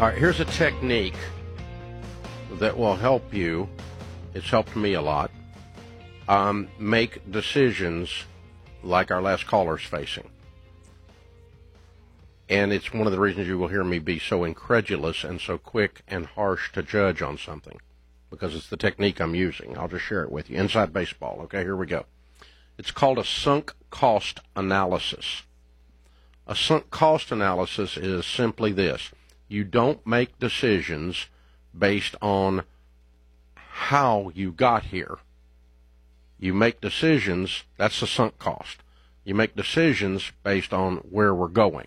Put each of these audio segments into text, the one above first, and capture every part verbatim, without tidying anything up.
All right, here's a technique that will help you. It's helped me a lot. Um, make decisions like our last caller's facing. And it's one of the reasons you will hear me be so incredulous and so quick and harsh to judge on something, because it's the technique I'm using. I'll just share it with you. Inside baseball. Okay, here we go. It's called a sunk cost analysis. A sunk cost analysis is simply this. You don't make decisions based on how you got here. You make decisions, that's the sunk cost. You make decisions based on where we're going.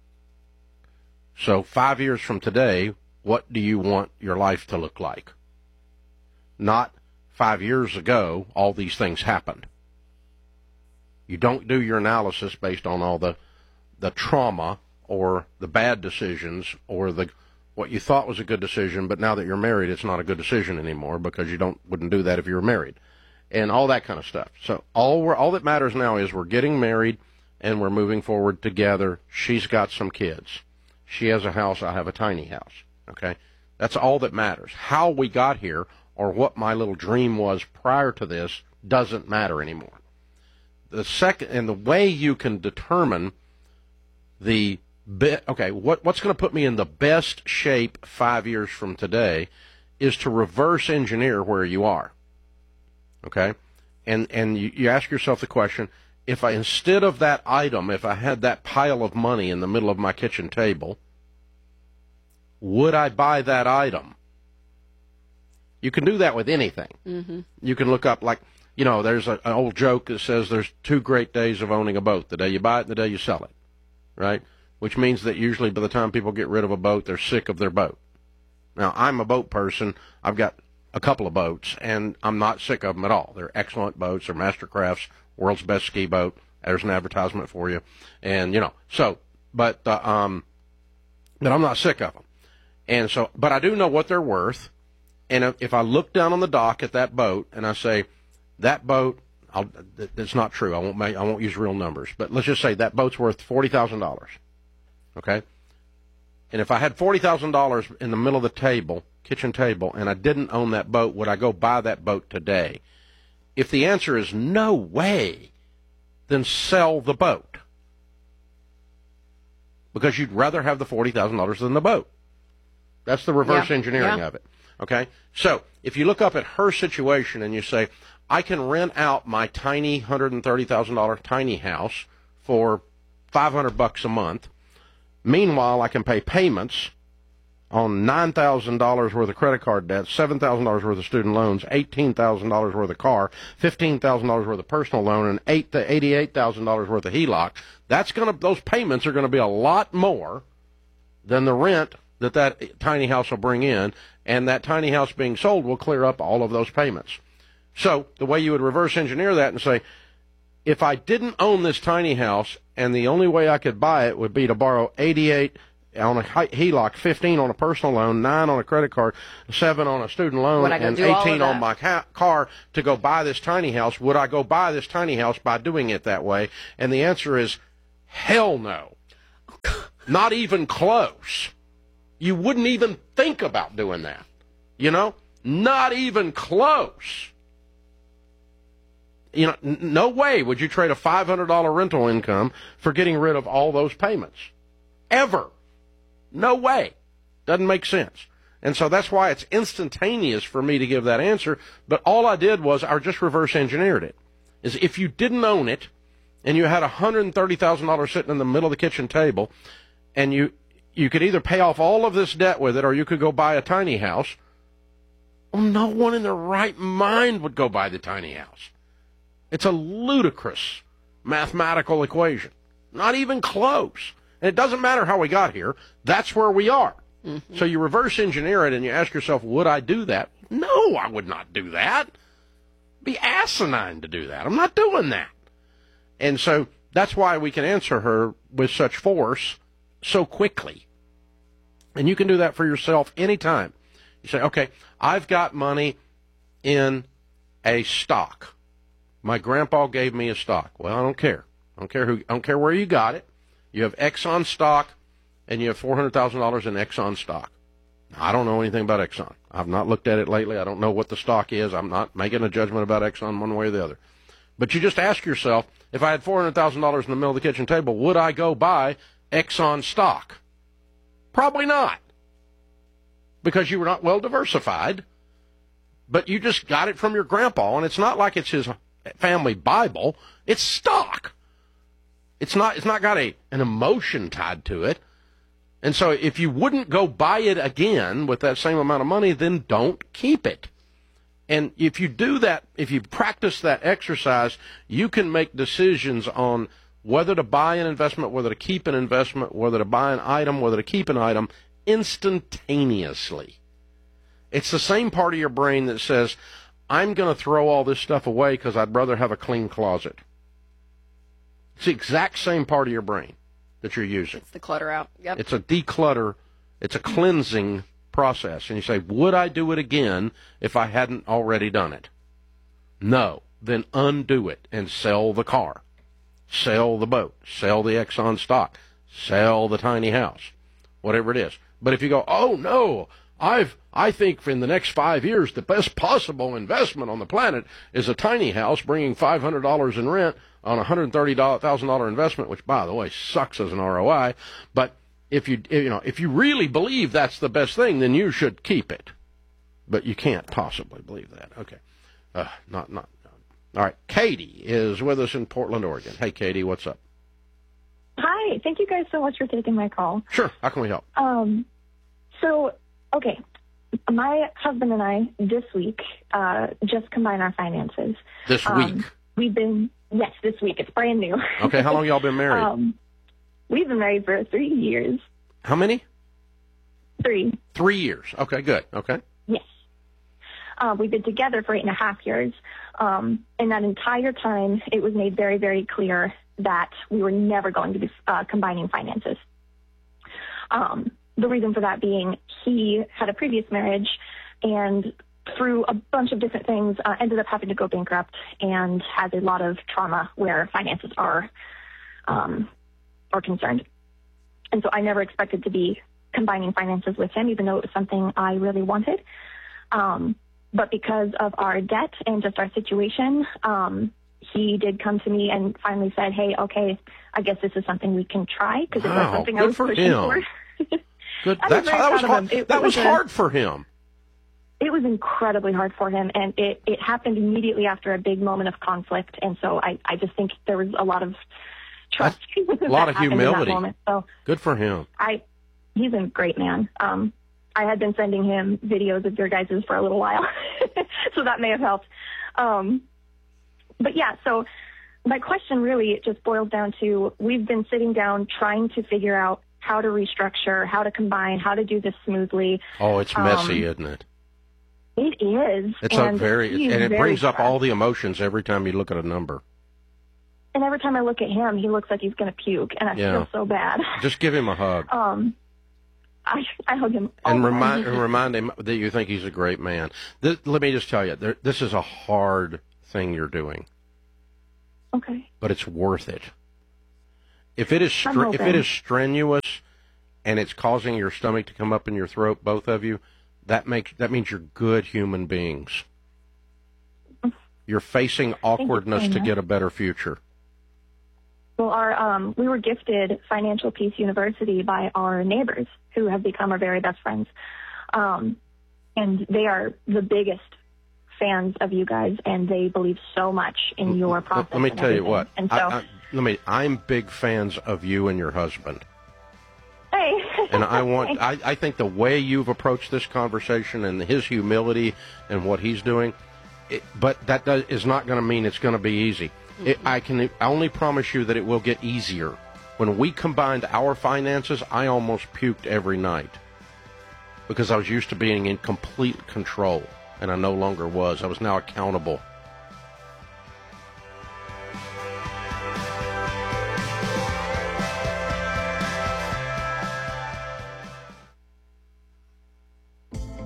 So five years from today, what do you want your life to look like? Not five years ago, all these things happened. You don't do your analysis based on all the, the trauma or the bad decisions or the what you thought was a good decision, but now that you're married, it's not a good decision anymore because you don't wouldn't do that if you were married, and all that kind of stuff. So all we're, all that matters now is we're getting married and we're moving forward together. She's got some kids. She has a house. I have a tiny house. Okay, that's all that matters. How we got here or what my little dream was prior to this doesn't matter anymore. The second, and the way you can determine the Be, okay, what, what's going to put me in the best shape five years from today is to reverse engineer where you are, okay? And and you, you ask yourself the question, if I, instead of that item, if I had that pile of money in the middle of my kitchen table, would I buy that item? You can do that with anything. Mm-hmm. You can look up, like, you know, there's a, an old joke that says there's two great days of owning a boat, the day you buy it and the day you sell it, right? Which means that usually by the time people get rid of a boat, they're sick of their boat. Now, I'm a boat person. I've got a couple of boats, and I'm not sick of them at all. They're excellent boats. They're Mastercrafts, world's best ski boat. There's an advertisement for you. And, you know, so, but, uh, um, but I'm not sick of them. And so, but I do know what they're worth. And if I look down on the dock at that boat and I say, that boat, I'll, that's not true. I won't make, I won't use real numbers, but let's just say that boat's worth forty thousand dollars. Okay? And if I had forty thousand dollars in the middle of the table, kitchen table, and I didn't own that boat, would I go buy that boat today? If the answer is no way, then sell the boat. Because you'd rather have the forty thousand dollars than the boat. That's the reverse yeah. engineering yeah. of it. Okay? So if you look up at her situation and you say, I can rent out my tiny one hundred thirty thousand dollars tiny house for five hundred bucks a month. Meanwhile, I can pay payments on nine thousand dollars worth of credit card debt, seven thousand dollars worth of student loans, eighteen thousand dollars worth of car, fifteen thousand dollars worth of personal loan, and eight to eighty-eight thousand dollars worth of H E L O C. That's going to, those payments are going to be a lot more than the rent that that tiny house will bring in, and that tiny house being sold will clear up all of those payments. So the way you would reverse engineer that and say, if I didn't own this tiny house and the only way I could buy it would be to borrow eighty-eight on a H E L O C, fifteen on a personal loan, nine on a credit card, seven on a student loan, and eighteen on my ca- car to go buy this tiny house, would I go buy this tiny house by doing it that way? And the answer is hell no. Not even close. You wouldn't even think about doing that. You know? Not even close. You know, n- no way would you trade a five hundred dollars rental income for getting rid of all those payments. Ever. No way. Doesn't make sense. And so that's why it's instantaneous for me to give that answer. But all I did was I just reverse engineered it. Is if you didn't own it and you had one hundred thirty thousand dollars sitting in the middle of the kitchen table and you you could either pay off all of this debt with it or you could go buy a tiny house, well, no one in their right mind would go buy the tiny house. It's a ludicrous mathematical equation. Not even close. And it doesn't matter how we got here. That's where we are. Mm-hmm. So you reverse engineer it and you ask yourself, would I do that? No, I would not do that. It'd be asinine to do that. I'm not doing that. And so that's why we can answer her with such force so quickly. And you can do that for yourself anytime. You say, okay, I've got money in a stock. My grandpa gave me a stock. Well, I don't care. I don't care who. I don't care where you got it. You have Exxon stock, and you have four hundred thousand dollars in Exxon stock. I don't know anything about Exxon. I've not looked at it lately. I don't know what the stock is. I'm not making a judgment about Exxon one way or the other. But you just ask yourself, if I had four hundred thousand dollars in the middle of the kitchen table, would I go buy Exxon stock? Probably not, because you were not well diversified, but you just got it from your grandpa, and it's not like it's his family Bible. It's stock. It's not, it's not got a, an emotion tied to it. And so if you wouldn't go buy it again with that same amount of money, then don't keep it. And if you do that, if you practice that exercise, you can make decisions on whether to buy an investment, whether to keep an investment, whether to buy an item, whether to keep an item instantaneously. It's the same part of your brain that says, I'm going to throw all this stuff away because I'd rather have a clean closet. It's the exact same part of your brain that you're using. It's the clutter out. Yep. It's a declutter. It's a cleansing process. And you say, would I do it again if I hadn't already done it? No. Then undo it and sell the car. Sell the boat. Sell the Exxon stock. Sell the tiny house. Whatever it is. But if you go, oh, no, I've, I think in the next five years the best possible investment on the planet is a tiny house bringing five hundred dollars in rent on a one hundred thirty thousand dollars investment, which, by the way, sucks as an R O I. But if you, you know, if you really believe that's the best thing, then you should keep it. But you can't possibly believe that. Okay. Uh, not, not, no. All right. Katie is with us in Portland, Oregon. Hey, Katie, what's up? Hi. Thank you guys so much for taking my call. Sure. How can we help? Um, so, okay. My husband and I, this week, uh, just combined our finances. This um, week? We've been, yes, this week. It's brand new. Okay. How long y'all been married? um, we've been married for three years. How many? Three. Three years. Okay, good. Okay. Yes. Uh, we've been together for eight and a half years. Um, and that entire time, it was made very, very clear that we were never going to be uh, combining finances. Um, the reason for that being he had a previous marriage and through a bunch of different things uh, ended up having to go bankrupt and has a lot of trauma where finances are um, are concerned. And so I never expected to be combining finances with him, even though it was something I really wanted. Um, but because of our debt and just our situation, um, he did come to me and finally said, hey, okay, I guess this is something we can try, because wow, it was something good I was for pushing him. for. Good. I That's, was very that was proud of hard, him. It, that it was was a, hard for him. It was incredibly hard for him, and it, it happened immediately after a big moment of conflict, and so I, I just think there was a lot of trust. A lot of humility. Moment. So good for him. I, he's a great man. Um, I had been sending him videos of your guys's for a little while, so that may have helped. Um, but yeah, so my question really just boils down to, we've been sitting down trying to figure out how to restructure, how to combine, how to do this smoothly. Oh, it's messy, um, isn't it? It is. It's and a very, he's and it very brings up stressed. all the emotions every time you look at a number. And every time I look at him, he looks like he's going to puke, and I Yeah. feel so bad. Just give him a hug. Um, I, I hug him all And the remind, time. and remind him that you think he's a great man. This, let me just tell you, there, this is a hard thing you're doing, Okay. but it's worth it. If it is I'm stre- if it hoping. is strenuous and it's causing your stomach to come up in your throat, both of you, that makes that means you're good human beings. You're facing awkwardness to much. get a better future. Well, our um, we were gifted Financial Peace University by our neighbors, who have become our very best friends, um, and they are the biggest fans of you guys, and they believe so much in your process. Let me and tell you everything. what. And so, I, I, let me. I'm big fans of you and your husband. hey, And I want, I, I think the way you've approached this conversation and his humility and what he's doing, it, but that does, is not going to mean it's going to be easy. It, I can only promise you that it will get easier. When we combined our finances, I almost puked every night because I was used to being in complete control, and I no longer was. I was now accountable.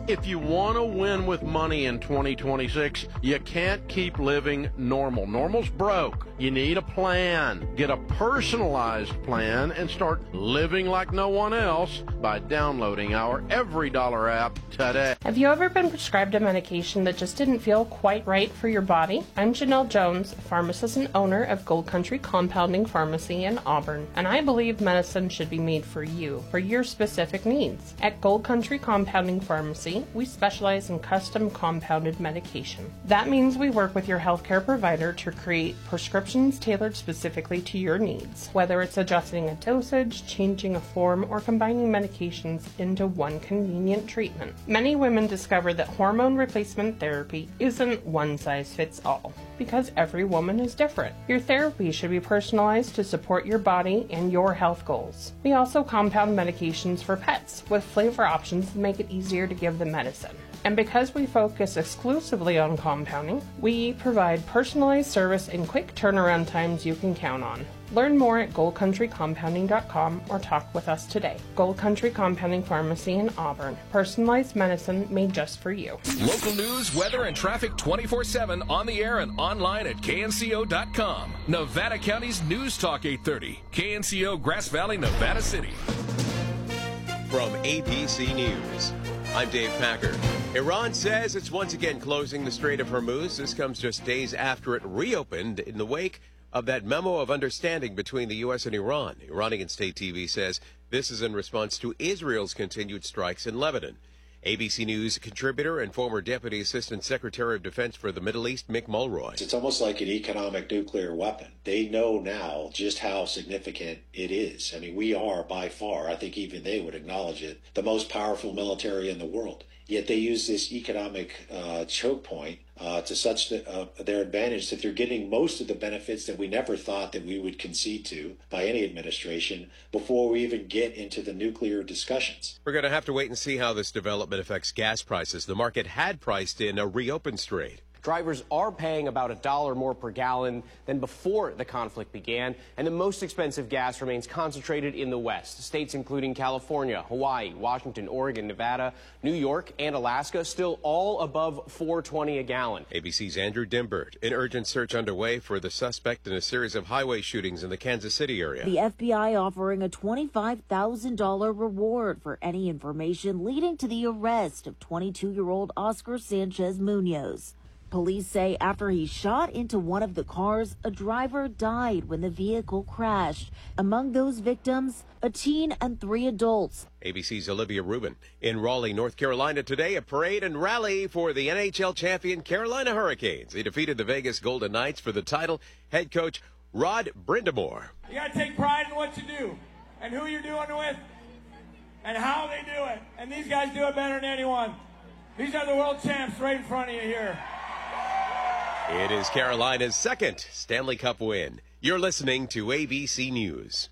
If you want to win with money in twenty twenty-six, you can't keep living normal. Normal's broke. You need a plan. Get a personalized plan and start living like no one else by downloading our Every Dollar app today. Have you ever been prescribed a medication that just didn't feel quite right for your body? I'm Janelle Jones, pharmacist and owner of Gold Country Compounding Pharmacy in Auburn, and I believe medicine should be made for you, for your specific needs. At Gold Country Compounding Pharmacy, we specialize in custom compounded medication. That means we work with your healthcare provider to create prescriptions tailored specifically to your needs, whether it's adjusting a dosage, changing a form, or combining medications into one convenient treatment. Many women discover that hormone replacement therapy isn't one size fits all, because every woman is different. Your therapy should be personalized to support your body and your health goals. We also compound medications for pets with flavor options to make it easier to give them medicine. And because we focus exclusively on compounding, we provide personalized service and quick turnaround times you can count on. Learn more at gold country compounding dot com or talk with us today. Gold Country Compounding Pharmacy in Auburn. Personalized medicine made just for you. Local news, weather, and traffic twenty-four seven on the air and online at K N C O dot com. Nevada County's News Talk eight thirty. K N C O, Grass Valley, Nevada City. From A B C News, I'm Dave Packer. Iran says it's once again closing the Strait of Hormuz. This comes just days after it reopened in the wake of that memo of understanding between the U S and Iran. Iranian state T V says this is in response to Israel's continued strikes in Lebanon. A B C News contributor and former Deputy Assistant Secretary of Defense for the Middle East, Mick Mulroy. It's almost like an economic nuclear weapon. They know now just how significant it is. I mean, we are by far, I think even they would acknowledge it, the most powerful military in the world. Yet they use this economic uh, choke point uh, to such the, uh, their advantage that they're getting most of the benefits that we never thought that we would concede to by any administration before we even get into the nuclear discussions. We're going to have to wait and see how this development affects gas prices. The market had priced in a reopened Strait. Drivers are paying about a dollar more per gallon than before the conflict began, and the most expensive gas remains concentrated in the West. States including California, Hawaii, Washington, Oregon, Nevada, New York, and Alaska still all above four twenty a gallon. A B C's Andrew Dimbert. An urgent search underway for the suspect in a series of highway shootings in the Kansas City area. The F B I offering a twenty-five thousand dollars reward for any information leading to the arrest of twenty-two-year-old Oscar Sanchez Munoz. Police say after he shot into one of the cars, a driver died when the vehicle crashed. Among those victims, a teen and three adults. A B C's Olivia Rubin. In Raleigh, North Carolina today, a parade and rally for the N H L champion Carolina Hurricanes. They defeated the Vegas Golden Knights for the title. Head coach Rod Brindamore. You got to take pride in what you do and who you're doing it with and how they do it. And these guys do it better than anyone. These are the world champs right in front of you here. It is Carolina's second Stanley Cup win. You're listening to A B C News.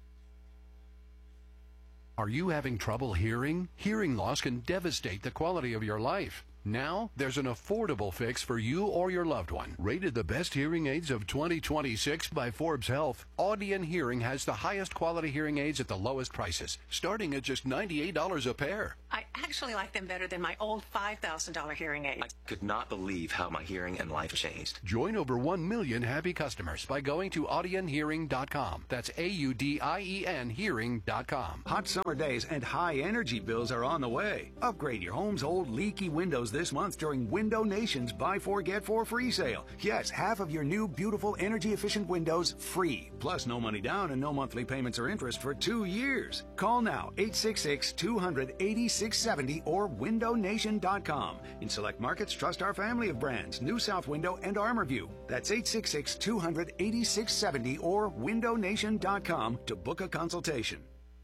Are you having trouble hearing? Hearing loss can devastate the quality of your life. Now, there's an affordable fix for you or your loved one. Rated the best hearing aids of twenty twenty-six by Forbes Health, Audion Hearing has the highest quality hearing aids at the lowest prices, starting at just ninety-eight dollars a pair. I actually like them better than my old five thousand dollars hearing aids. I could not believe how my hearing and life changed. Join over one million happy customers by going to audion hearing dot com. That's A U D I E N hearing dot com. Hot summer days and high energy bills are on the way. Upgrade your home's old leaky windows this month during Window Nation's Buy Four Get Four free sale. Yes, half of your new beautiful energy efficient windows free. Plus no money down and no monthly payments or interest for two years. Call now eight six six, two hundred, eighty-six seventy or window nation dot com. In select markets, trust our family of brands, New South Window and ArmorView. That's eight six six, two hundred, eighty-six seventy or window nation dot com to book a consultation.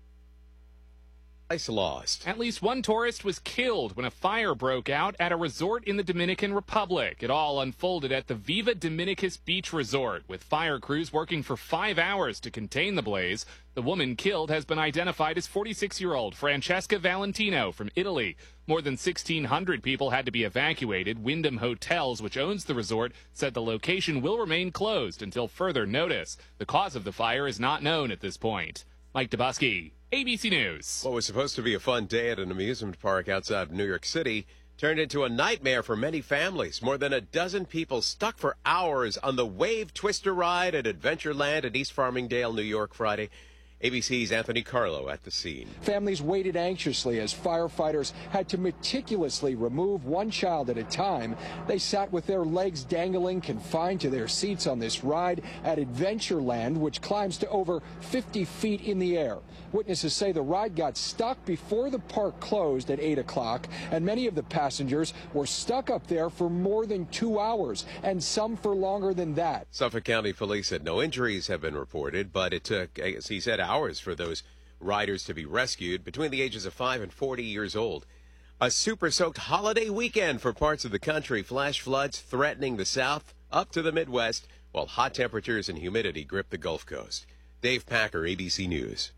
Ice lost. At least one tourist was killed when a fire broke out at a resort in the Dominican Republic. It all unfolded at the Viva Dominicus Beach Resort, with fire crews working for five hours to contain the blaze. The woman killed has been identified as forty-six-year-old Francesca Valentino from Italy. More than sixteen hundred people had to be evacuated. Wyndham Hotels, which owns the resort, said the location will remain closed until further notice. The cause of the fire is not known at this point. Mike Dubusky, A B C News. What was supposed to be a fun day at an amusement park outside of New York City turned into a nightmare for many families. More than a dozen people stuck for hours on the Wave Twister ride at Adventureland at East Farmingdale, New York, Friday. A B C's Anthony Carlo at the scene. Families waited anxiously as firefighters had to meticulously remove one child at a time. They sat with their legs dangling, confined to their seats on this ride at Adventureland, which climbs to over fifty feet in the air. Witnesses say the ride got stuck before the park closed at eight o'clock, and many of the passengers were stuck up there for more than two hours, and some for longer than that. Suffolk County Police said no injuries have been reported, but it took, as he said, hours for those riders to be rescued between the ages of five and forty years old. A super-soaked holiday weekend for parts of the country. Flash floods threatening the south up to the Midwest, while hot temperatures and humidity grip the Gulf Coast. Dave Packer, A B C News.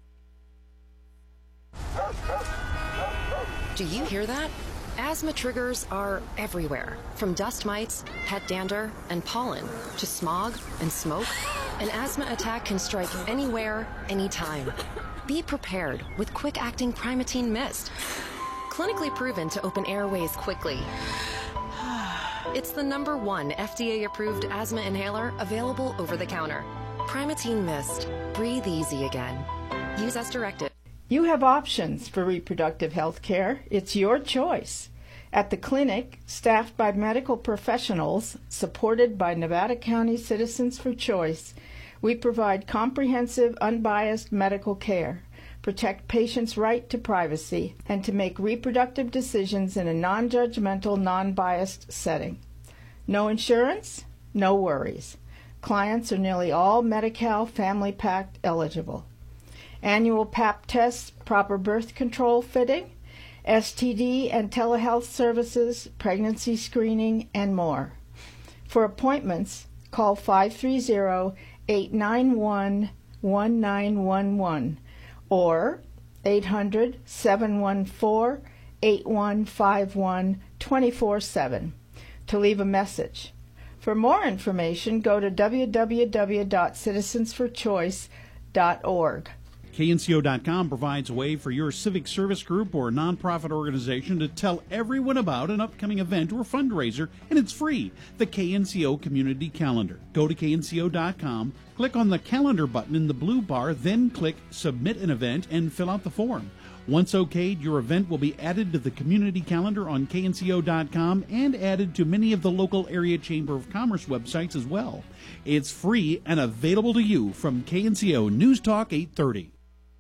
Do you hear that? Asthma triggers are everywhere, from dust mites, pet dander, and pollen, to smog and smoke. An asthma attack can strike anywhere, anytime. Be prepared with quick-acting Primatene Mist. Clinically proven to open airways quickly. It's the number one F D A-approved asthma inhaler available over the counter. Primatene Mist. Breathe easy again. Use as directed. You have options for reproductive health care. It's your choice. At the clinic, staffed by medical professionals, supported by Nevada County Citizens for Choice, we provide comprehensive, unbiased medical care, protect patients' right to privacy, and to make reproductive decisions in a non-judgmental, non-biased setting. No insurance? No worries. Clients are nearly all Medi-Cal Family Pact eligible. Annual Pap tests, proper birth control fitting, S T D and telehealth services, pregnancy screening, and more. For appointments, call five three zero, eight nine one, one nine one one or eight hundred, seven one four, eight one five one, two four seven to leave a message. For more information, go to w w w dot citizens for choice dot org. K N C O dot com provides a way for your civic service group or nonprofit organization to tell everyone about an upcoming event or fundraiser, and it's free. The K N C O Community Calendar. Go to K N C O dot com, click on the calendar button in the blue bar, then click Submit an Event and fill out the form. Once okayed, your event will be added to the community calendar on K N C O dot com and added to many of the local area Chamber of Commerce websites as well. It's free and available to you from K N C O News Talk eight thirty.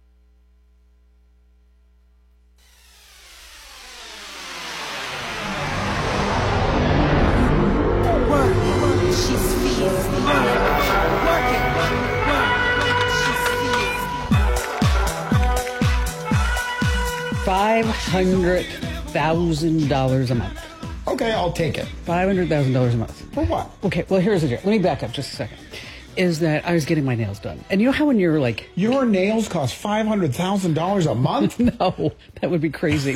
Five hundred thousand dollars a month. Okay, I'll take it. Five hundred thousand dollars a month. For what? Okay, well here's the deal. Let me back up just a second. Is that I was getting my nails done, and you know how when you're like, your nails cost five hundred thousand dollars a month? No, that would be crazy.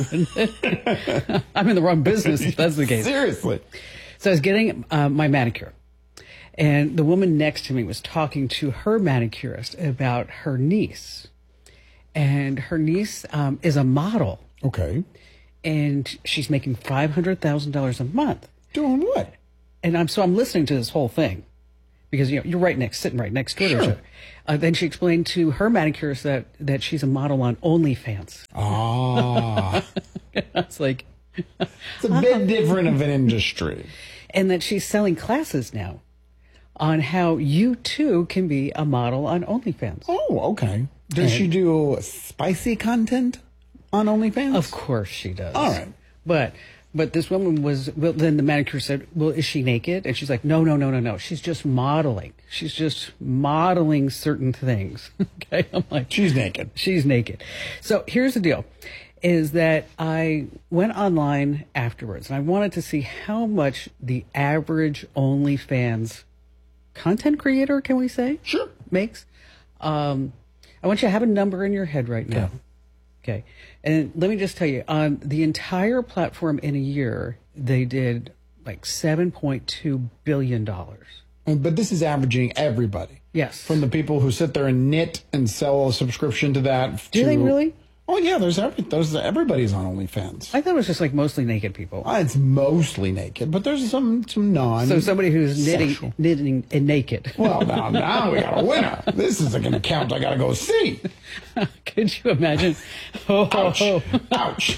I'm in the wrong business if that's the case. Seriously. So I was getting uh, my manicure, and the woman next to me was talking to her manicurist about her niece. And her niece um, is a model. Okay. And she's making five hundred thousand dollars a month. Doing what? And I'm so I'm listening to this whole thing because you know you're right next, sitting right next to her. Sure. Uh, then she explained to her manicurist that that she's a model on OnlyFans. Ah. It's like it's a bit different of an industry. And that she's selling classes now on how you too can be a model on OnlyFans. Oh, okay. Does and she do spicy content on OnlyFans? Of course she does. All right. But but this woman was, well, then the manicure said, well, is she naked? And she's like, no, no, no, no, no. She's just modeling. She's just modeling certain things. Okay. I'm like, she's naked. She's naked. So here's the deal, is that I went online afterwards and I wanted to see how much the average OnlyFans content creator, can we say? Sure. Makes. Um, I want you to have a number in your head right now. Okay. Okay. And let me just tell you, on the entire platform in a year, they did like seven point two billion dollars. But this is averaging everybody. Yes. From the people who sit there and knit and sell a subscription to that. Do to, they really? Oh yeah, there's every there's everybody's on OnlyFans. I thought it was just like mostly naked people. Uh, it's mostly naked, but there's some some non. So somebody who's knitting, sexual. knitting and naked. Well, now now we got a winner. This isn't going to count. I got to go see. Could you imagine? Oh, Ouch! oh, oh. Ouch!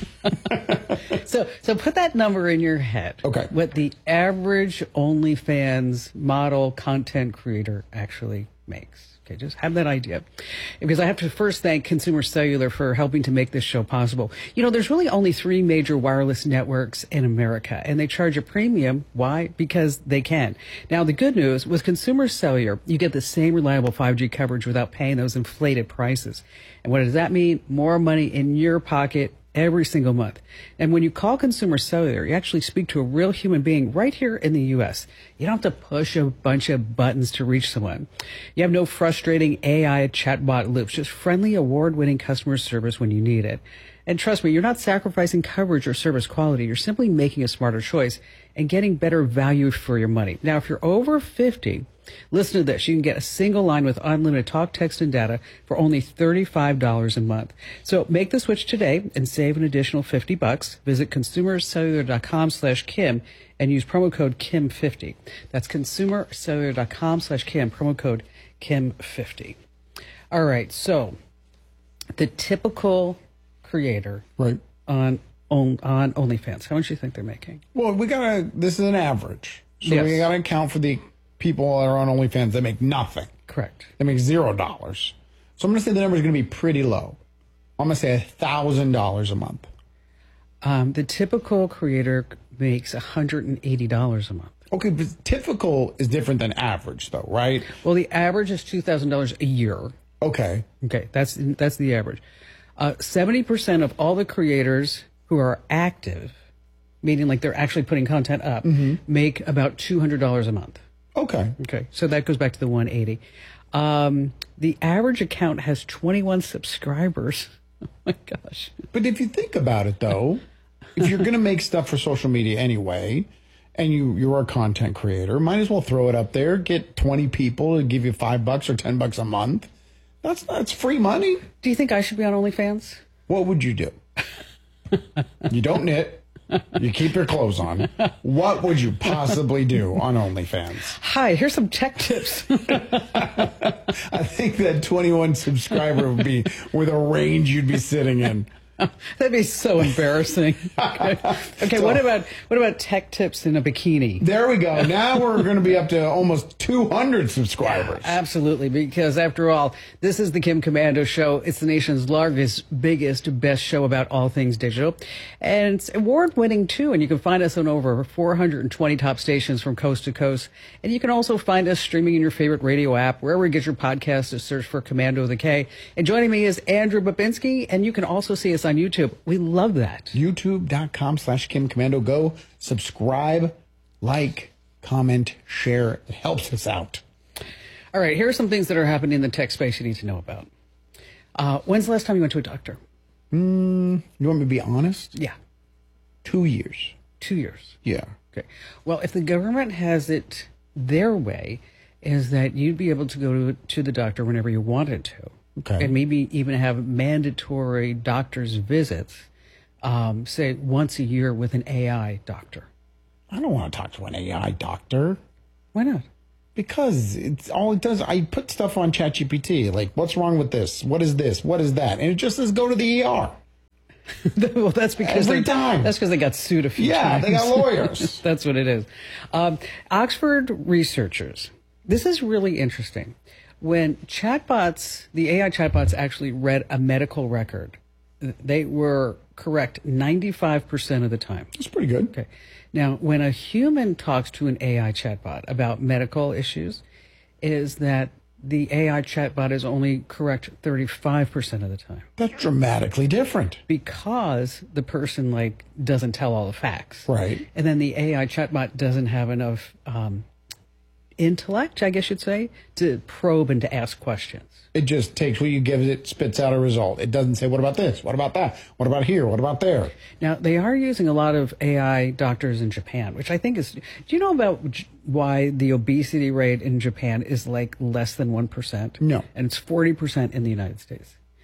So so put that number in your head. Okay. What the average OnlyFans model content creator actually makes. Okay, just have that idea. Because I have to first thank Consumer Cellular for helping to make this show possible. You know, there's really only three major wireless networks in America, and they charge a premium. Why? Because they can. Now, the good news, with Consumer Cellular, you get the same reliable five G coverage without paying those inflated prices. And what does that mean? More money in your pocket every single month. And when you call Consumer Cellular, you actually speak to a real human being right here in the U S. You don't have to push a bunch of buttons to reach someone. You have no frustrating A I chatbot loops, just friendly, award-winning customer service when you need it. And trust me, you're not sacrificing coverage or service quality. You're simply making a smarter choice and getting better value for your money. Now, if you're over fifty, listen to this. You can get a single line with unlimited talk, text, and data for only thirty-five dollars a month. So make the switch today and save an additional fifty bucks. Visit consumercellular.com slash Kim and use promo code Kim fifty. That's consumercellular.com slash Kim, promo code Kim fifty. All right, so the typical creator right on on, on OnlyFans, how much do you think they're making? Well, we gotta. This is an average, so Yes. we gotta account for the people that are on OnlyFans that make nothing. Correct. They make zero dollars. So I'm gonna say the number is gonna be pretty low. I'm gonna say a thousand dollars a month. Um, the typical creator makes one hundred eighty dollars a month. Okay, but typical is different than average, though, right? Well, the average is two thousand dollars a year. Okay. Okay, that's that's the average. Uh, seventy percent of all the creators who are active, meaning like they're actually putting content up, Mm-hmm. make about two hundred dollars a month. Okay. Okay, so that goes back to the one hundred eighty. Um, the average account has twenty-one subscribers. Oh my gosh. But if you think about it, though, if you're going to make stuff for social media anyway, and you, you're a content creator, might as well throw it up there, get twenty people to give you five bucks or ten bucks a month. That's, that's free money. Do you think I should be on OnlyFans? What would you do? You don't knit. You keep your clothes on. What would you possibly do on OnlyFans? Hi, here's some tech tips. I think that twenty-one subscriber would be where the range you'd be sitting in. That'd be so embarrassing. Okay, okay So- what about what about tech tips in a bikini? There we go. Now we're going to be up to almost two hundred subscribers. Absolutely, because after all, this is the Kim Commando Show. It's the nation's largest, biggest, best show about all things digital. And it's award-winning, too, and you can find us on over four hundred twenty top stations from coast to coast. And you can also find us streaming in your favorite radio app, wherever you get your podcast, to search for Commando with a K. And joining me is Andrew Babinski, and you can also see us on YouTube. We love that. YouTube.com slash Kim Commando. Go subscribe, like, comment, share. It helps us out. All right, here are some things that are happening in the tech space you need to know about. Uh, when's the last time you went to a doctor? Mm, you want me to be honest? Yeah. Two years. Two years. Yeah. Okay. Well, if the government has it their way, is that you'd be able to go to, to the doctor whenever you wanted to. Okay. And maybe even have mandatory doctor's visits, um, say once a year with an A I doctor. I don't want to talk to an A I doctor. Why not? Because it's all it does. I put stuff on ChatGPT, like, what's wrong with this? What is this? What is that? And it just says go to the E R. Well, that's because Every they, time. That's because they got sued a few Yeah, times. they got lawyers. That's what it is. Um, Oxford researchers. This is really interesting. When chatbots, the A I chatbots actually read a medical record, they were correct ninety-five percent of the time. That's pretty good. Okay. Now, when a human talks to an A I chatbot about medical issues, is that the A I chatbot is only correct thirty-five percent of the time. That's dramatically different. Because the person, like, doesn't tell all the facts. Right. And then the A I chatbot doesn't have enough um, intellect, I guess you'd say, to probe and to ask questions. It just takes what you give it, spits out a result. It doesn't say, what about this? What about that? What about here? What about there? Now, they are using a lot of A I doctors in Japan, which I think is... Do you know about j- why the obesity rate in Japan is like less than one percent? No. And it's forty percent in the United States.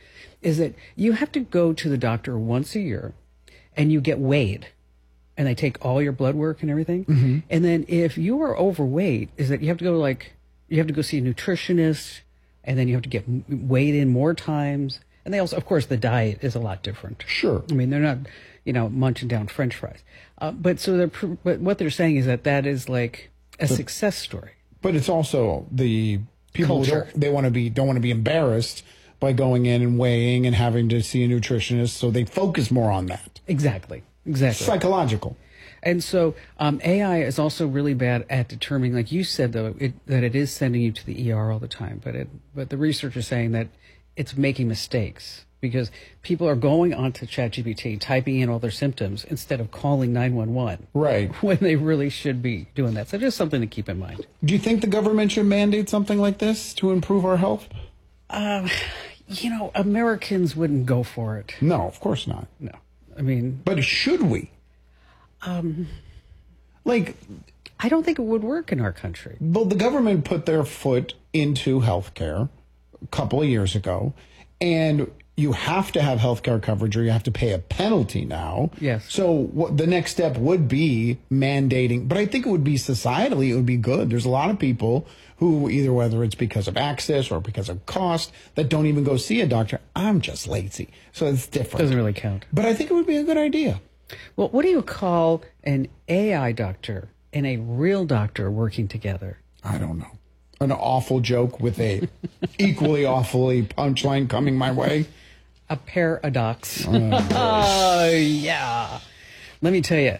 is that you have to go to the doctor once a year and you get weighed and they take all your blood work and everything. Mm-hmm. And then if you are overweight, is that you have to go like, you have to go see a nutritionist and then you have to get weighed in more times. And they also, of course, the diet is a lot different. Sure. I mean, they're not, you know, munching down French fries. Uh, but so they're, pr- but what they're saying is that that is like a but, success story. But it's also the people who Culture. don't, they want to be, don't want to be embarrassed by going in and weighing and having to see a nutritionist. So they focus more on that. Exactly. Exactly. Psychological. And so um, A I is also really bad at determining, like you said, though, it, that it is sending you to the E R all the time. But it, but the research is saying that it's making mistakes because people are going onto ChatGPT, typing in all their symptoms instead of calling nine one one. Right. When they really should be doing that. So just something to keep in mind. Do you think the government should mandate something like this to improve our health? Uh, you know, Americans wouldn't go for it. No, of course not. No. I mean... But should we? Um, like... I don't think it would work in our country. Well, the government put their foot into healthcare a couple of years ago, and you have to have healthcare coverage or you have to pay a penalty now. Yes. So what the next step would be mandating, but I think it would be societally, it would be good. There's a lot of people who either, whether it's because of access or because of cost, that don't even go see a doctor. I'm just lazy. So it's different. Doesn't really count. But I think it would be a good idea. Well, what do you call an A I doctor and a real doctor working together? I don't know. An awful joke with a equally awfully punchline coming my way. A paradox. Oh, oh, yeah. Let me tell you,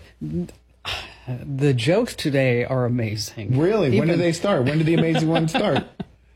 the jokes today are amazing. Really? Even, when did they start? When did the amazing one start?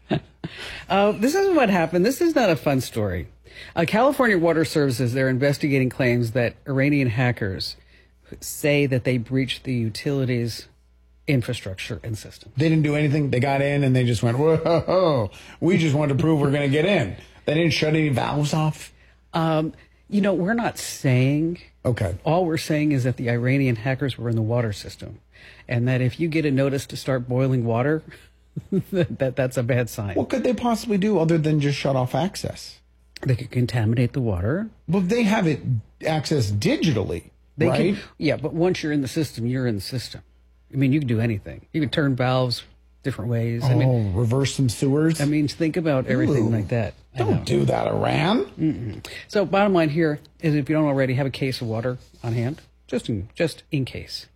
Uh, this is what happened. This is not a fun story. Uh, California Water Services, they're investigating claims that Iranian hackers say that they breached the utilities infrastructure and system. They didn't do anything. They got in and they just went, whoa, we just wanted to prove we're going to get in. They didn't shut any valves off? Um, you know, we're not saying. Okay. All we're saying is that the Iranian hackers were in the water system. And that if you get a notice to start boiling water, that that's a bad sign. What could they possibly do other than just shut off access? They could contaminate the water. Well, they have it access digitally, they right? Can, yeah, but once you're in the system, you're in the system. I mean, you can do anything. You can turn valves different ways. Oh, I mean, reverse some sewers? I mean, think about everything Ooh, like that. Don't do that, Iran. Mm-mm. So bottom line here is if you don't already have a case of water on hand, just in, just in case.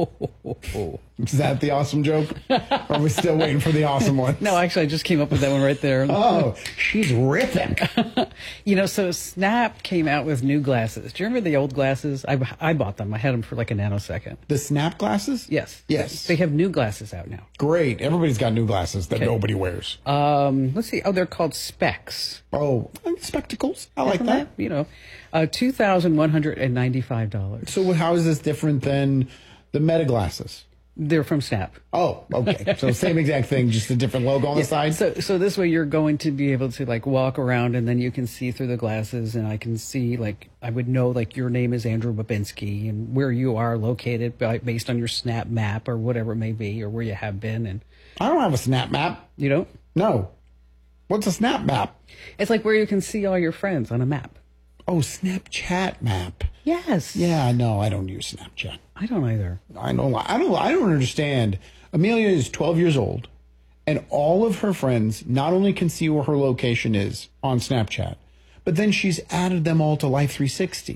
Is that the awesome joke? Or are we still waiting for the awesome one? No, actually, I just came up with that one right there. Oh, she's ripping. You know, so Snap came out with new glasses. Do you remember the old glasses? I, I bought them. I had them for like a nanosecond. The Snap glasses? Yes. Yes. They have new glasses out now. Great. Everybody's got new glasses that Okay. nobody wears. Um, let's see. Oh, they're called Specs. Oh, spectacles. I like Isn't that. You know, uh, two thousand one hundred ninety-five dollars. So how is this different than the Meta glasses? They're from Snap. Oh, okay. So same exact thing, just a different logo on Yeah, the side? So, so this way you're going to be able to like walk around and then you can see through the glasses and I can see like, I would know like your name is Andrew Babinski and where you are located by, based on your Snap map or whatever it may be or where you have been. And I don't have a Snap map. You don't? No. What's a Snap map? It's like where you can see all your friends on a map. Oh, Snapchat map. Yes. Yeah, no, I don't use Snapchat. I don't either. I don't. I don't. I don't understand. Amelia is twelve years old, and all of her friends not only can see where her location is on Snapchat, but then she's added them all to Life three sixty.